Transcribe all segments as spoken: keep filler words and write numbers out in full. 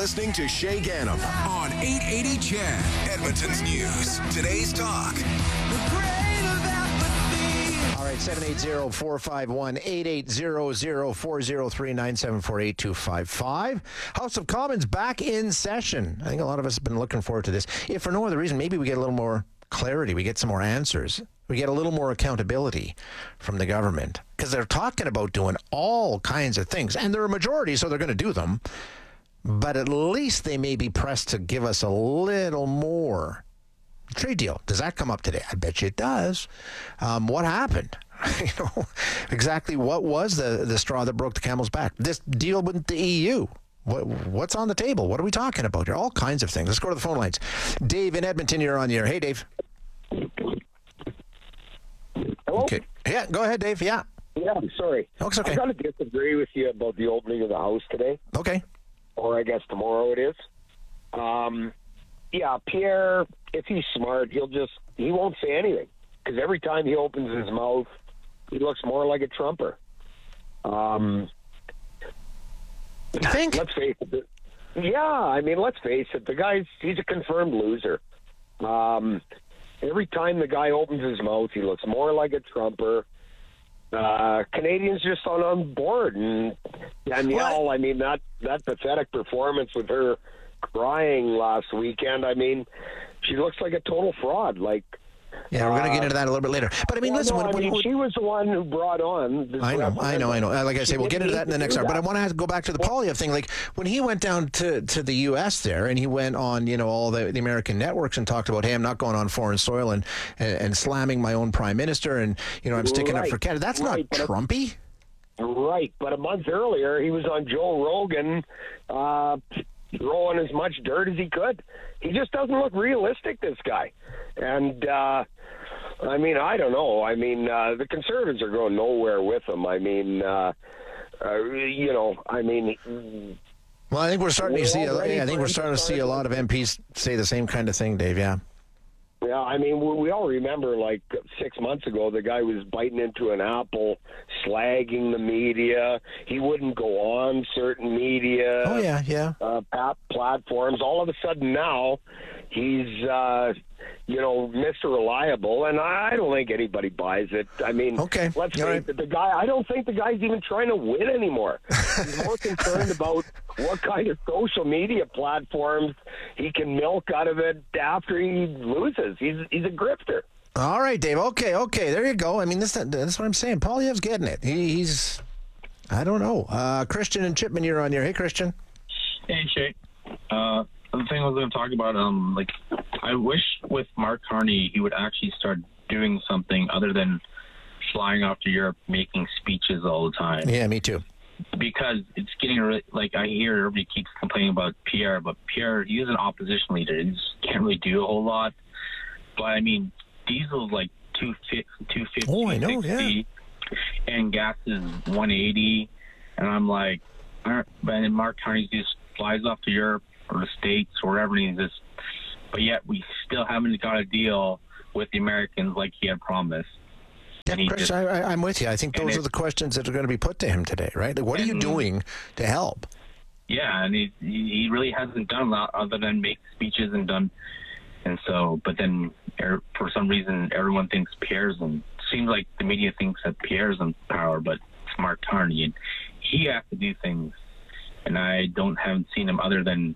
listening to Shay Gannam on eight eighty C H E D, Edmonton's News. Today's Talk. All right, seven eight zero, four five one, eight eight zero zero, four zero three, nine seven four, eight two five five. House of Commons back in session. I think a lot of us have been looking forward to this. If for no other reason, maybe we get a little more clarity. We get some more answers. We get a little more accountability from the government, because they're talking about doing all kinds of things, and they're a majority, so they're going to do them. But at least they may be pressed to give us a little more. Trade deal, does that come up today? I bet you it does. Um, what happened? you know, exactly what was the, the straw that broke the camel's back? This deal with the E U. What, what's on the table? What are we talking about here? All kinds of things. Let's go to the phone lines. Dave in Edmonton, you're on the air. Hey, Dave. Hello? Okay. Yeah, go ahead, Dave. Yeah. Yeah, I'm sorry. Oh, it's okay. I got to disagree with you about the opening of the House today. Okay. Or I guess tomorrow it is. Um, yeah, Pierre, if he's smart, he'll just, he won't say anything. Because every time he opens his mouth, he looks more like a Trumper. Um, you think? Let's face it. Yeah, I mean, let's face it. The guy's, he's a confirmed loser. Um, every time the guy opens his mouth, he looks more like a Trumper. Uh, Canadians just aren't on board. And Danielle, I mean, that, that pathetic performance with her crying last weekend, I mean, she looks like a total fraud. Like, yeah, we're going to get into that a little bit later. But I mean, well, listen, no, when, I mean, when, she was the one who brought on. The I know, I know, I know. Like I say, we'll get into that in the next hour. But I want to go back to the Poilievre thing. Like when he went down to, to the U S there, and he went on, you know, all the, the American networks and talked about, hey, I'm not going on foreign soil and and, and slamming my own prime minister, and you know, I'm sticking right. up for Canada. That's right. not Trumpy. Right, but a month earlier, he was on Joe Rogan, uh, throwing as much dirt as he could. He just doesn't look realistic, this guy. And, uh, I mean, I don't know. I mean, uh, the Conservatives are going nowhere with him. I mean, uh, uh, you know, I mean... Well, I think we're starting to see. A, yeah, I think we're starting to see a lot of M Ps say the same kind of thing, Dave. Yeah. Yeah, I mean, we, we all remember, like, six months ago, the guy was biting into an apple, slagging the media. He wouldn't go on certain media. Oh, yeah, yeah. Uh, platforms. All of a sudden now, he's, uh, you know, Mister Reliable, and I don't think anybody buys it. I mean, okay. let's say right. that the guy, I don't think the guy's even trying to win anymore. He's more concerned about what kind of social media platforms he can milk out of it after he loses. He's he's a grifter. All right, Dave. Okay, okay. There you go. I mean, this, that's what I'm saying. Poilievre's getting it. He, he's, I don't know. Uh, Christian and Chipman, you're on here. Hey, Christian. Hey, Shay. Uh, the thing I was going to talk about, um, like, I wish with Mark Carney he would actually start doing something other than flying off to Europe, making speeches all the time. Yeah, me too. Because it's getting, like, I hear everybody keeps complaining about Pierre, but Pierre, he's an opposition leader. He just can't really do a whole lot. But, I mean, diesel's like two fifty, oh, I know, yeah. and gas is one eighty. And I'm like, and then Mark Carney just flies off to Europe or the States or wherever, and he's just, but yet we still haven't got a deal with the Americans like he had promised. Yeah, Chris, just, I, I'm with you. I think those it, are the questions that are going to be put to him today, right? Like, what and, are you doing to help? Yeah, and he he really hasn't done a lot other than make speeches and done, and so, but then er, for some reason everyone thinks Pierre's, and seems like the media thinks that Pierre's in power, but it's Mark Carney, and he has to do things, and I don't haven't seen him other than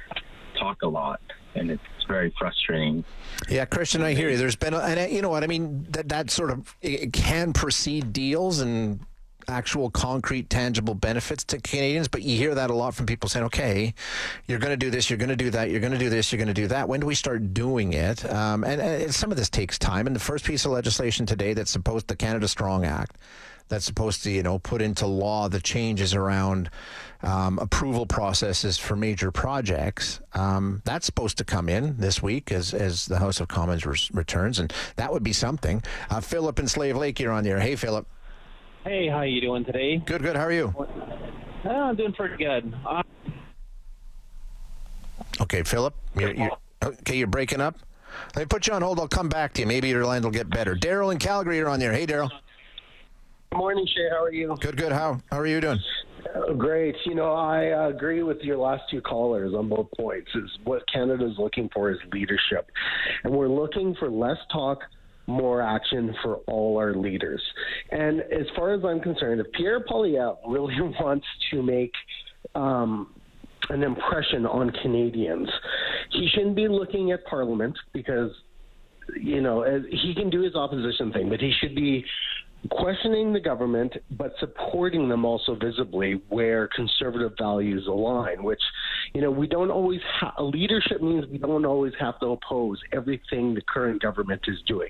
talk a lot, and it's very frustrating. Yeah, Christian, I hear you. There's been, a, and you know what I mean. That that sort of it can precede deals and actual concrete, tangible benefits to Canadians. But you hear that a lot from people saying, "Okay, you're going to do this, you're going to do that, you're going to do this, you're going to do that." When do we start doing it? Um, and, and some of this takes time. And the first piece of legislation today that's supposed, the Canada Strong Act, that's supposed to, you know, put into law the changes around um, approval processes for major projects. Um, that's supposed to come in this week as as the House of Commons res- returns, and that would be something. Uh, Philip in Slave Lake, you're on there. Hey, Philip. Hey, how you doing today? Good, good. How are you? Uh, I'm doing pretty good. Uh, okay, Philip. You're, you're, okay, you're breaking up. Let me put you on hold. I'll come back to you. Maybe your line will get better. Daryl in Calgary, you're on there. Hey, Daryl. Good morning, Shay. How are you? Good, good. How how are you doing? Oh, great. You know, I uh, agree with your last two callers on both points. Is what Canada is looking for is leadership. And we're looking for less talk, more action for all our leaders. And as far as I'm concerned, if Pierre Poilievre really wants to make um, an impression on Canadians, he shouldn't be looking at Parliament because, you know, he can do his opposition thing, but he should be questioning the government, but supporting them also visibly where conservative values align, which, you know, we don't always have, leadership means we don't always have to oppose everything the current government is doing.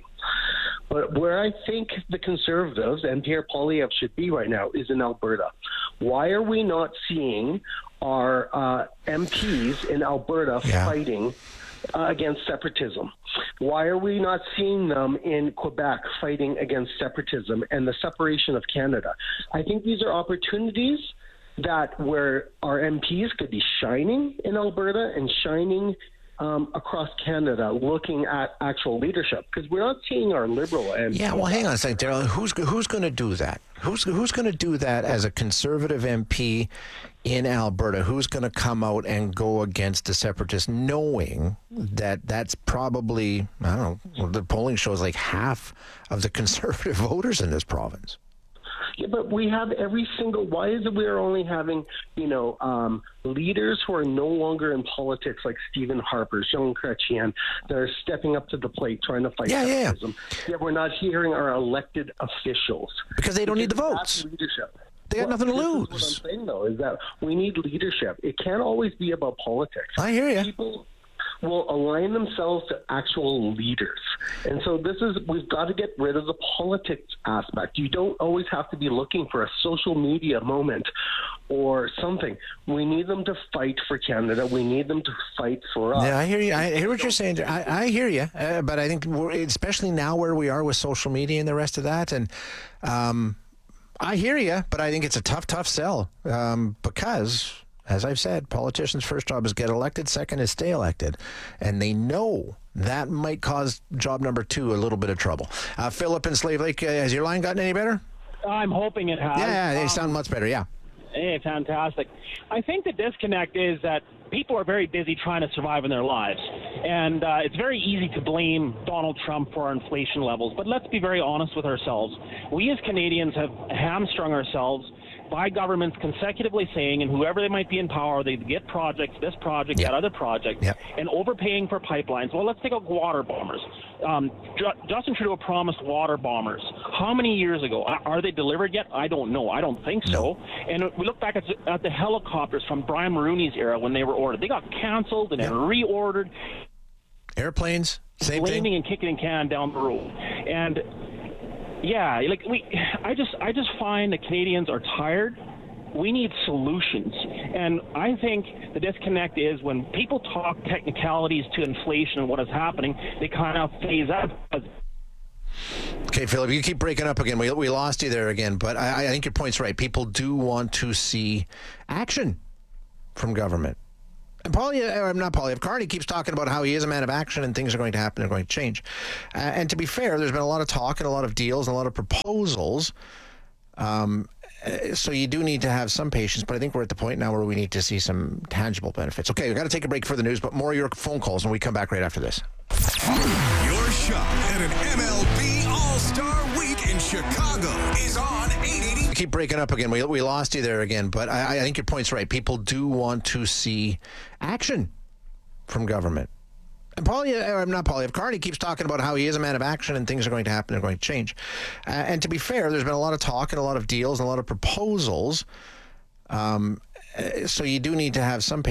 But where I think the Conservatives and Pierre Poilievre should be right now is in Alberta. Why are we not seeing our uh, M Ps in Alberta yeah. fighting Uh, against separatism? Why are we not seeing them in Quebec fighting against separatism and the separation of Canada? I think these are opportunities that where our M Ps could be shining in Alberta and shining um, across Canada, looking at actual leadership, because we're not seeing our Liberal M Ps. Yeah, well, hang on a second, Daryl. Who's who's going to do that? Who's who's going to do that as a Conservative M P in Alberta? Who's going to come out and go against the separatists, knowing that that's probably, I don't know, the polling shows like half of the Conservative voters in this province? Yeah, but we have every single. Why is it we are only having, you know, um, leaders who are no longer in politics like Stephen Harper, Jean Chrétien, that are stepping up to the plate trying to fight yeah, separatism? Yeah, yeah. Yet we're not hearing our elected officials because they don't because need the votes. Leadership. They got well, nothing to lose. What I'm saying though is that we need leadership. It can't always be about politics. I hear you. People will align themselves to actual leaders. And so this is, we've got to get rid of the politics aspect. You don't always have to be looking for a social media moment or something. We need them to fight for Canada. We need them to fight for us. Yeah, I hear you. I hear what you're saying. I, I hear you. Uh, but I think, we're, especially now where we are with social media and the rest of that, and um, I hear you, but I think it's a tough, tough sell um, because, as I've said, politicians' first job is get elected, second is stay elected. And they know that might cause job number two a little bit of trouble. Uh, Philip in Slave Lake, uh, has your line gotten any better? I'm hoping it has. Yeah, they um, sound much better, yeah. Hey, fantastic. I think the disconnect is that people are very busy trying to survive in their lives. And uh, it's very easy to blame Donald Trump for our inflation levels. But let's be very honest with ourselves. We as Canadians have hamstrung ourselves by governments consecutively saying, and whoever they might be in power, they get projects, this project, yep. that other project, yep. and overpaying for pipelines. Well, let's take out water bombers. Um, Justin Trudeau promised water bombers. How many years ago? Are they delivered yet? I don't know. I don't think so. No. And we look back at the, at the helicopters from Brian Mulroney's era when they were ordered. They got canceled and yep. then reordered. Airplanes, same blaming thing. and kicking and can down the road. And yeah, like we, I just, I just find that Canadians are tired. We need solutions, and I think the disconnect is when people talk technicalities to inflation and what is happening, they kind of phase out. Okay, Philip, you keep breaking up again. We we lost you there again, but I, I think your point's right. People do want to see action from government. And Poilievre, not Poilievre, Carney keeps talking about how he is a man of action and things are going to happen and are going to change. Uh, and to be fair, there's been a lot of talk and a lot of deals and a lot of proposals. Um, so you do need to have some patience, but I think we're at the point now where we need to see some tangible benefits. Okay, we've got to take a break for the news, but more of your phone calls when we come back right after this. Your shot at an M L B All-Star Week in Chicago is on eight eighty. Keep breaking up again. We we lost you there again, but I, I think your point's right. People do want to see action from government. And Poilievre, not Poilievre, Carney keeps talking about how he is a man of action and things are going to happen and are going to change. Uh, and to be fair, there's been a lot of talk and a lot of deals and a lot of proposals. Um, so you do need to have some patience.